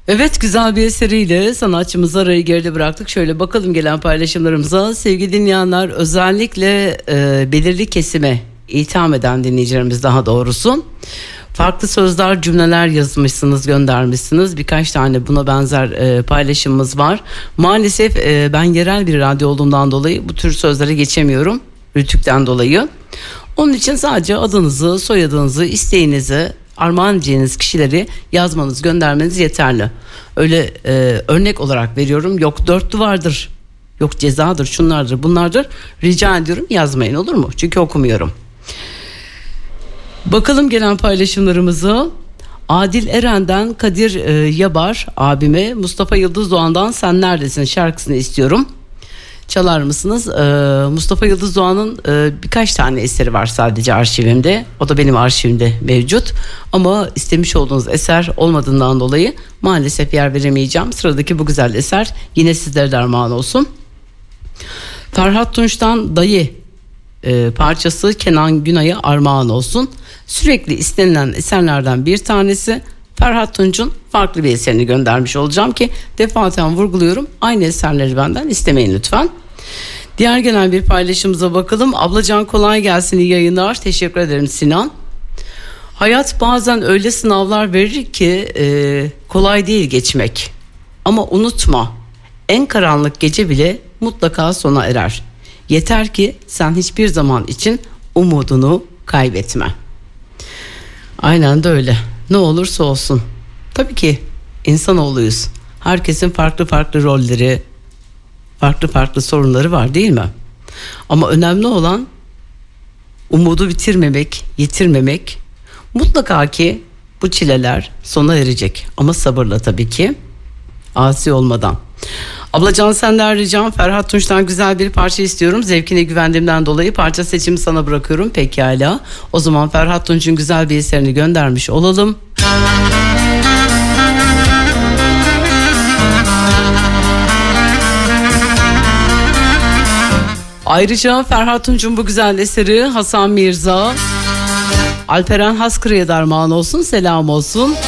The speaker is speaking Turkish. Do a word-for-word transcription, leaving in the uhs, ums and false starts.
Evet, güzel bir eseriyle sanatçımızı arayı geride bıraktık. Şöyle bakalım gelen paylaşımlarımıza. Sevgili dinleyenler, özellikle e, belirli kesime itham eden dinleyicilerimiz, daha doğrusu farklı sözler, cümleler yazmışsınız, göndermişsiniz. Birkaç tane buna benzer e, paylaşımımız var. Maalesef e, ben yerel bir radyo olduğumdan dolayı bu tür sözlere geçemiyorum. Rütükten dolayı. Onun için sadece adınızı, soyadınızı, isteğinizi, armağan edeceğiniz kişileri yazmanız, göndermeniz yeterli. Öyle e, örnek olarak veriyorum. Yok dört duvardır, yok cezadır, şunlardır, bunlardır. Rica ediyorum, yazmayın, olur mu? Çünkü okumuyorum. Bakalım gelen paylaşımlarımızı. Adil Eren'den Kadir e, Yabar abime, Mustafa Yıldız Doğan'dan Sen Neredesin şarkısını istiyorum. Çalar mısınız? Ee, Mustafa Yıldız Doğan'ın e, birkaç tane eseri var sadece arşivimde. O da benim arşivimde mevcut. Ama istemiş olduğunuz eser olmadığından dolayı maalesef yer veremeyeceğim. Sıradaki bu güzel eser yine sizlere de armağan olsun. Ferhat Tunç'tan Dayı e, parçası Kenan Günay'a armağan olsun. Sürekli istenilen eserlerden bir tanesi. Ferhat Tunç'un farklı bir eserini göndermiş olacağım ki defaten vurguluyorum, aynı eserleri benden istemeyin lütfen. Diğer gelen bir paylaşımıza bakalım. Ablacan kolay gelsin, iyi yayınlar. Teşekkür ederim Sinan. Hayat bazen öyle sınavlar verir ki e, kolay değil geçmek. Ama unutma, en karanlık gece bile mutlaka sona erer. Yeter ki sen hiçbir zaman için umudunu kaybetme. Aynen de öyle. Ne olursa olsun. Tabii ki insanoğluyuz. Herkesin farklı farklı rolleri, farklı farklı sorunları var, değil mi? Ama önemli olan umudu bitirmemek, yitirmemek. Mutlaka ki bu çileler sona erecek. Ama sabırla tabii ki. Asi olmadan. Ablacan senden ricam, Ferhat Tunç'tan güzel bir parça istiyorum. Zevkine güvendiğimden dolayı parça seçimi sana bırakıyorum. Pekala. O zaman Ferhat Tunç'un güzel bir eserini göndermiş olalım. Ayrıca Ferhat Tunç'un bu güzel eseri Hasan Mirza, Alperen Haskırı'ya da armağan olsun, selam olsun.